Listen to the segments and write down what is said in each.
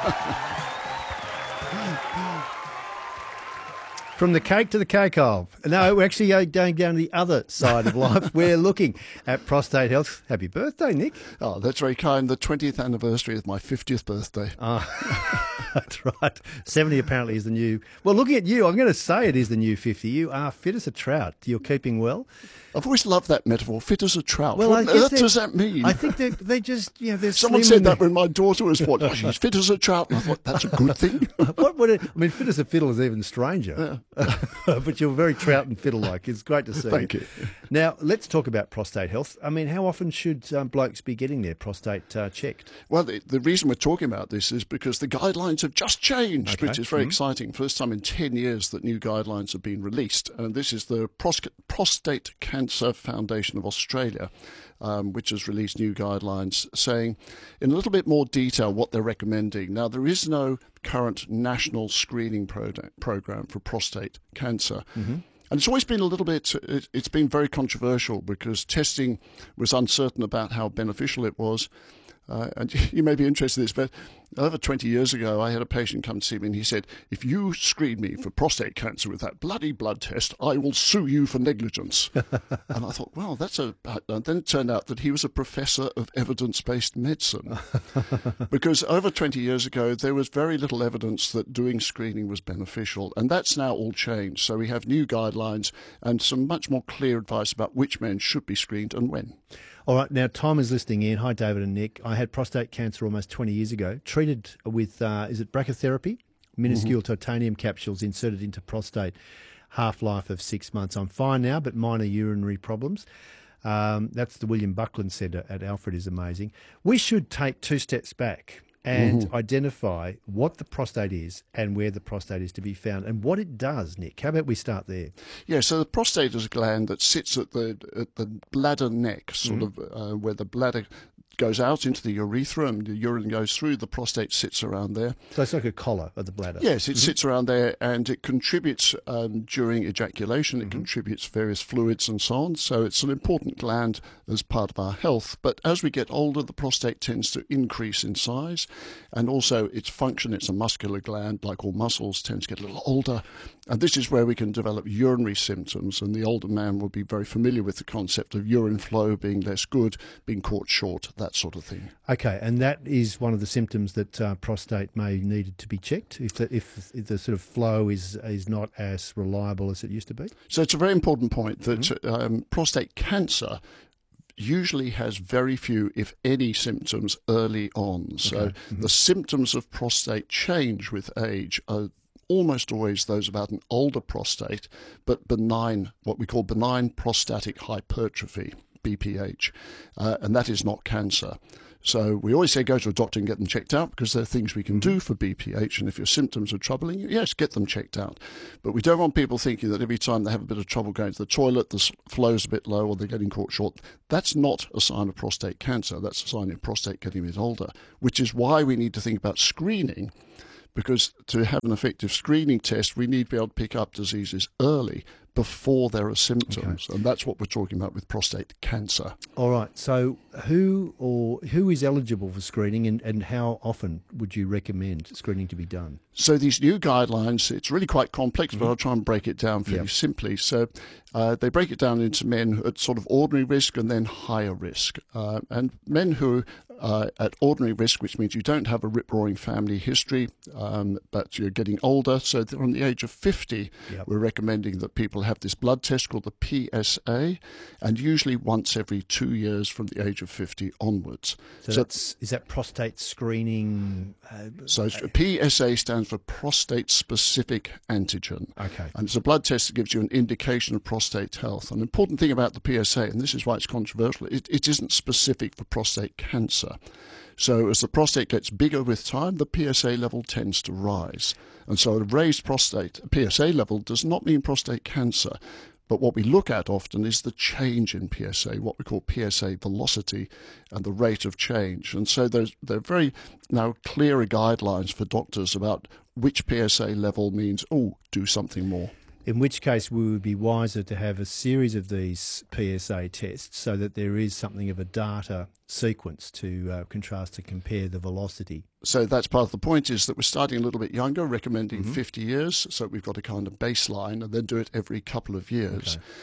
From the cake to the cake hole. No, we're actually going down the other side of life. We're looking at prostate health. Happy birthday, Nick. Oh, that's very kind. The 20th anniversary of my 50th birthday. That's right. 70 apparently is the new... Well, looking at you, I'm going to say it is the new 50. You are fit as a trout. You're keeping well. I've always loved that metaphor, fit as a trout. Well, what on earth does that mean? I think they just, they're Someone slim said that when my daughter was born. Oh, she's fit as a trout. And I thought, that's a good thing. What would it... I mean, fit as a fiddle is even stranger. Yeah. But you're very trout and fiddle-like. It's great to see. Thank you. Now, let's talk about prostate health. I mean, how often should blokes be getting their prostate checked? Well, the reason we're talking about this is because the guidelines have just changed, which is very exciting. First time in 10 years that new guidelines have been released. And this is the Prostate Cancer Foundation of Australia, which has released new guidelines saying in a little bit more detail what they're recommending. Now, there is no current national screening program for prostate cancer. Mm-hmm. And it's always been a little bit, it's been very controversial because testing was uncertain about how beneficial it was. And you may be interested in this, but over 20 years ago, I had a patient come to see me and he said, if you screen me for prostate cancer with that bloody blood test, I will sue you for negligence. And I thought, well, and then it turned out that he was a professor of evidence-based medicine. Because over 20 years ago, there was very little evidence that doing screening was beneficial. And that's now all changed. So we have new guidelines and some much more clear advice about which men should be screened and when. All right, now Tom is listening in. Hi, David and Nick. I had prostate cancer almost 20 years ago, treated with, is it brachytherapy? Minuscule titanium capsules inserted into prostate, half-life of 6 months. I'm fine now, but minor urinary problems. That's the William Buckland Centre at Alfred is amazing. We should take 2 steps back and identify what the prostate is and where the prostate is to be found and what it does, Nick. How about we start there? Yeah, so the prostate is a gland that sits at the bladder neck, sort of where the bladder goes out into the urethra and the urine goes through. The prostate sits around there. So it's like a collar of the bladder. Yes, it sits around there and it contributes during ejaculation. It contributes various fluids and so on. So it's an important gland as part of our health. But as we get older, the prostate tends to increase in size and also its function. It's a muscular gland, like all muscles, tends to get a little older. And this is where we can develop urinary symptoms. And the older man will be very familiar with the concept of urine flow being less good, being caught short, that sort of thing. Okay, and that is one of the symptoms that prostate may need to be checked if the sort of flow is not as reliable as it used to be? So it's a very important point that prostate cancer usually has very few, if any, symptoms early on. So the symptoms of prostate change with age are almost always those about an older prostate, but benign, what we call benign prostatic hypertrophy, BPH, and that is not cancer. So we always say go to a doctor and get them checked out because there are things we can do for BPH, and if your symptoms are troubling you, yes, get them checked out. But we don't want people thinking that every time they have a bit of trouble going to the toilet, the flow's a bit low or they're getting caught short. That's not a sign of prostate cancer. That's a sign of prostate getting a bit older, which is why we need to think about screening. Because to have an effective screening test, we need to be able to pick up diseases early before there are symptoms. Okay. And that's what we're talking about with prostate cancer. All right. So who is eligible for screening and how often would you recommend screening to be done? So these new guidelines, it's really quite complex, but I'll try and break it down fairly simply. So they break it down into men at sort of ordinary risk and then higher risk. And men who are at ordinary risk, which means you don't have a rip-roaring family history, but you're getting older. So from the age of 50, we're recommending that people have this blood test called the PSA, and usually once every 2 years from the age of 50 onwards. So is that prostate screening? So PSA stands for prostate-specific antigen. Okay. And it's a blood test that gives you an indication of prostate health. An important thing about the PSA, and this is why it's controversial, it isn't specific for prostate cancer. So as the prostate gets bigger with time, the PSA level tends to rise. And so a raised prostate PSA level does not mean prostate cancer. But what we look at often is the change in PSA, what we call PSA velocity and the rate of change. And so there are very now clearer guidelines for doctors about which PSA level means, do something more. In which case, we would be wiser to have a series of these PSA tests so that there is something of a data sequence to contrast and compare the velocity. So that's part of the point, is that we're starting a little bit younger, recommending 50 years, so we've got a kind of baseline, and then do it every couple of years. Okay.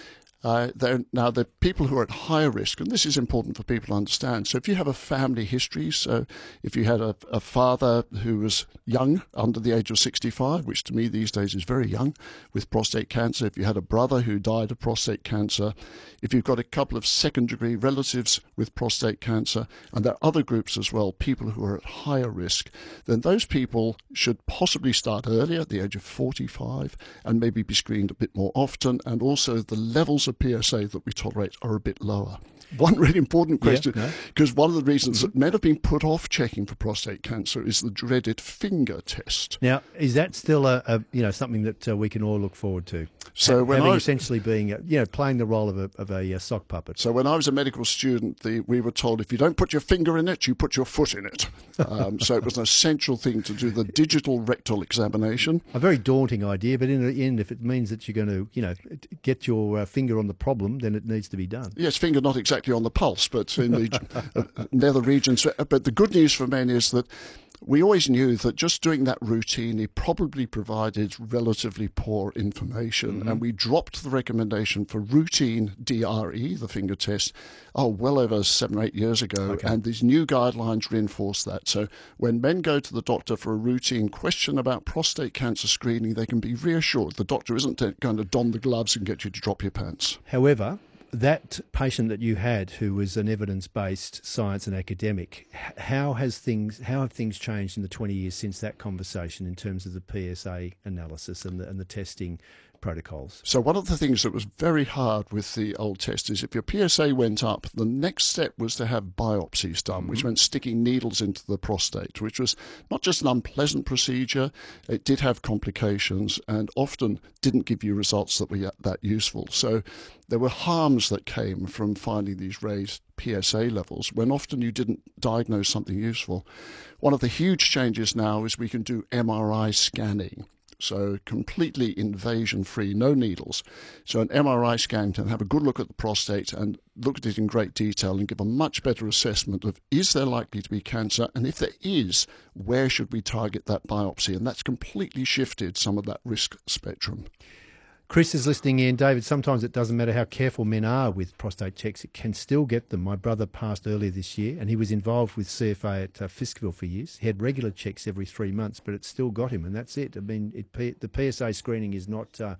Now, the people who are at higher risk, and this is important for people to understand. So if you have a family history, so if you had a father who was young, under the age of 65, which to me these days is very young, with prostate cancer, if you had a brother who died of prostate cancer, if you've got a couple of second-degree relatives with prostate cancer, and there are other groups as well, people who are at higher risk, then those people should possibly start earlier, at the age of 45, and maybe be screened a bit more often, and also the levels of PSA that we tolerate are a bit lower. One really important question, because one of the reasons that men have been put off checking for prostate cancer is the dreaded finger test. Now, is that still a something that we can all look forward to? So when having essentially being playing the role of a sock puppet. So when I was a medical student, we were told if you don't put your finger in it, you put your foot in it. So it was an essential thing to do the digital rectal examination. A very daunting idea, but in the end, if it means that you're going to get your finger on the problem, then it needs to be done. Yes, finger not exactly on the pulse, but in the nether regions. But the good news for men is that we always knew that just doing that routinely probably provided relatively poor information, and we dropped the recommendation for routine DRE, the finger test, well over 7 or 8 years ago, and these new guidelines reinforce that. So when men go to the doctor for a routine question about prostate cancer screening, they can be reassured the doctor isn't going to don the gloves and get you to drop your pants. However, that patient that you had, who was an evidence-based science and academic, how have things changed in the 20 years since that conversation in terms of the PSA analysis and the testing protocols? So one of the things that was very hard with the old test is if your PSA went up, the next step was to have biopsies done, which meant sticking needles into the prostate, which was not just an unpleasant procedure, it did have complications and often didn't give you results that were that useful. So there were harms that came from finding these raised PSA levels when often you didn't diagnose something useful. One of the huge changes now is we can do MRI scanning. So completely invasion-free, no needles. So an MRI scan can have a good look at the prostate and look at it in great detail and give a much better assessment of is there likely to be cancer, and if there is, where should we target that biopsy? And that's completely shifted some of that risk spectrum. Chris is listening in. David, sometimes it doesn't matter how careful men are with prostate checks, it can still get them. My brother passed earlier this year and he was involved with CFA at Fiskville for years. He had regular checks every 3 months, but it still got him, and that's it. I mean, the PSA screening is not sort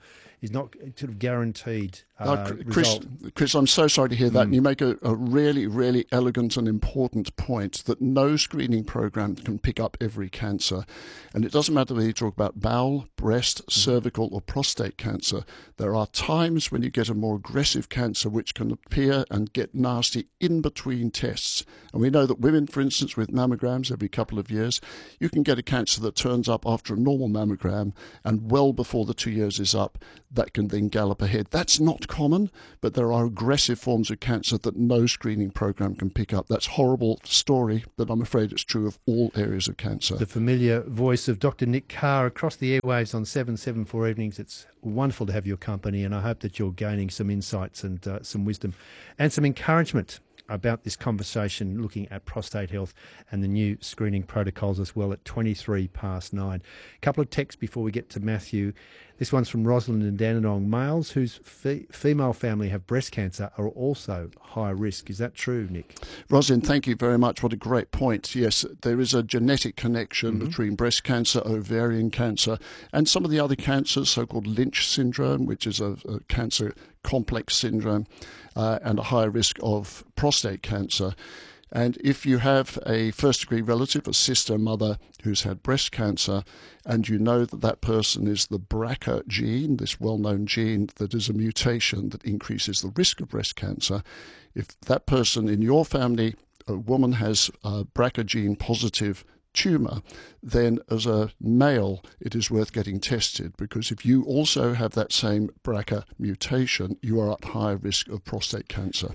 of guaranteed result. Chris, I'm so sorry to hear that. And you make a really, really elegant and important point that no screening program can pick up every cancer. And it doesn't matter whether you talk about bowel, breast, cervical or prostate cancer. There are times when you get a more aggressive cancer which can appear and get nasty in between tests. And we know that women, for instance, with mammograms every couple of years, you can get a cancer that turns up after a normal mammogram, and well before the 2 years is up, that can then gallop ahead. That's not common, but there are aggressive forms of cancer that no screening program can pick up. That's a horrible story, but I'm afraid it's true of all areas of cancer. The familiar voice of Dr. Nick Carr across the airwaves on 774 Evenings. It's wonderful to have your company, and I hope that you're gaining some insights and some wisdom and some encouragement about this conversation looking at prostate health and the new screening protocols as well at 9:23. A couple of texts before we get to Matthew. This one's from Rosalind and Dandenong. Males whose female family have breast cancer are also high risk. Is that true, Nick? Rosalind, thank you very much. What a great point. Yes, there is a genetic connection between breast cancer, ovarian cancer, and some of the other cancers, so-called Lynch syndrome, which is a cancer complex syndrome, and a higher risk of prostate cancer. And if you have a first-degree relative, a sister, mother, who's had breast cancer, and you know that that person is the BRCA gene, this well-known gene that is a mutation that increases the risk of breast cancer, if that person in your family, a woman, has a BRCA gene positive tumour, then as a male it is worth getting tested, because if you also have that same BRCA mutation, you are at higher risk of prostate cancer.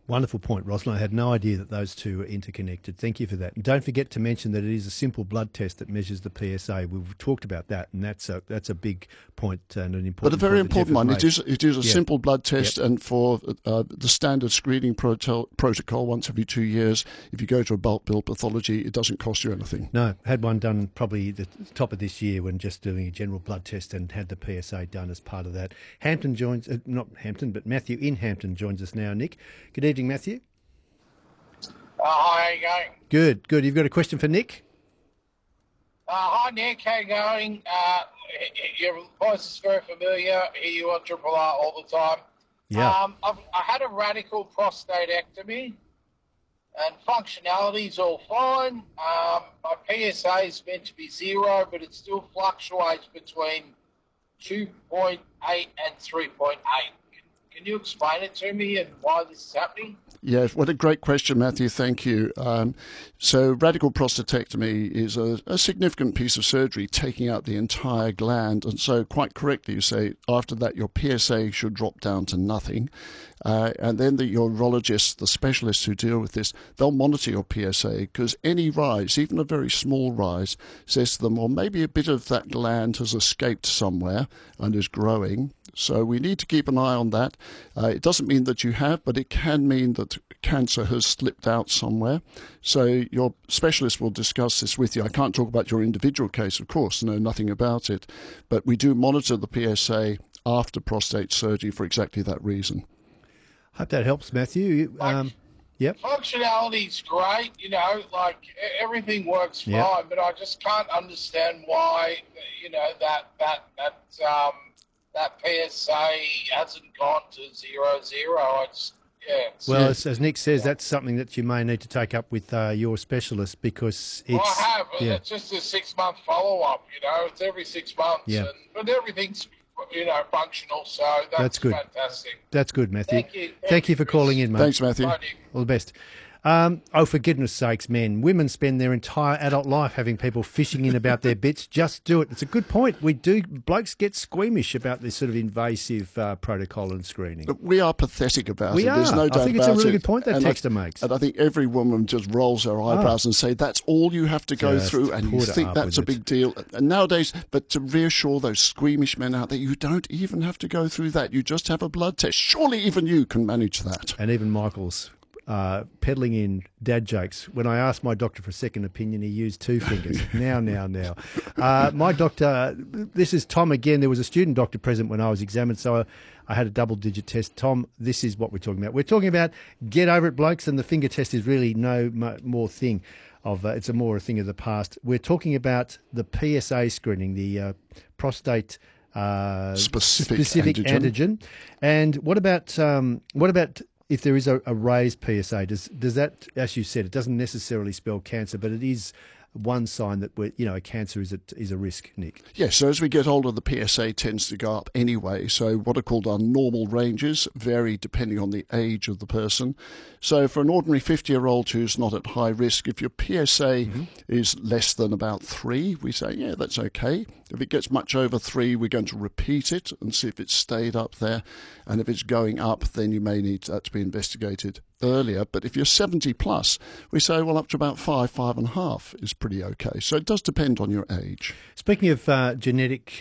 Wonderful point, Rosalind. I had no idea that those two are interconnected. Thank you for that. And don't forget to mention that it is a simple blood test that measures the PSA. We've talked about that, and that's a big point and an important. But a very point important one. Made. It is a simple blood test, and for the standard screening protocol, once every 2 years, if you go to a bulk bill pathology, it doesn't cost you anything. No, had one done probably the top of this year when just doing a general blood test, and had the PSA done as part of that. Hampton joins, not Hampton, but Matthew in Hampton joins us now. Nick, good evening. Matthew. Hi, how you going? Good, good. You've got a question for Nick? Hi, Nick. How you going? Your voice is very familiar. Hear you on Triple R all the time. Yeah. I had a radical prostatectomy, and functionality's all fine. My PSA is meant to be 0, but it still fluctuates between 2.8 and 3.8. Can you explain it to me and why this is happening? Yes, what a great question, Matthew. Thank you. So radical prostatectomy is a significant piece of surgery, taking out the entire gland. And so quite correctly, you say after that your PSA should drop down to nothing. And then the urologists, the specialists who deal with this, they'll monitor your PSA, because any rise, even a very small rise, says to them, well, maybe a bit of that gland has escaped somewhere and is growing. So we need to keep an eye on that. It doesn't mean that you have, but it can mean that cancer has slipped out somewhere. So your specialist will discuss this with you. I can't talk about your individual case, of course, know nothing about it. But we do monitor the PSA after prostate surgery for exactly that reason. Hope that helps, Matthew. Yep. Functionality's great, like everything works fine, Yep. but I just can't understand why, that PSA hasn't gone to 0. Well, as Nick says, that's something that you may need to take up with your specialist, because it's... Well, I have. Yeah. It's just a 6-month follow-up, It's every 6 months. Yeah. But everything's, functional, so that's good. fantastic. That's good, Matthew. Thank you. Thank you for calling in, mate. Thanks, Matthew. Bye, Nick. All the best. For goodness sakes, men. Women spend their entire adult life having people fishing in about their bits. Just do it. It's a good point. Blokes get squeamish about this sort of invasive protocol and screening. We are pathetic about it. We are. There's no doubt about it. I think it's a really good point that Texter makes. And I think every woman just rolls her eyebrows and say, that's all you have to go Just through, and you put think up that's with a it. big deal. And nowadays, but to reassure those squeamish men out there, you don't even have to go through that. You just have a blood test. Surely even you can manage that. And even Michael's peddling in dad jokes. When I asked my doctor for a second opinion, he used 2 fingers. Now. My doctor, this is Tom again. There was a student doctor present when I was examined, so I had a double-digit test. Tom, this is what we're talking about. We're talking about get over it, blokes, and the finger test is really no more thing of it's more a thing of the past. We're talking about the PSA screening, the prostate Specific antigen. And what about if there is a raised PSA? Does that, as you said, it doesn't necessarily spell cancer, but it is one sign that a cancer is a risk, Nick. Yes, so as we get older, the PSA tends to go up anyway. So what are called our normal ranges vary depending on the age of the person. So for an ordinary 50-year-old who's not at high risk, if your PSA is less than about 3, we say, yeah, that's okay. If it gets much over 3, we're going to repeat it and see if it's stayed up there. And if it's going up, then you may need that to be investigated earlier. But if you're 70 plus, we say, well, up to about 5.5 is pretty okay. So it does depend on your age. Speaking of genetic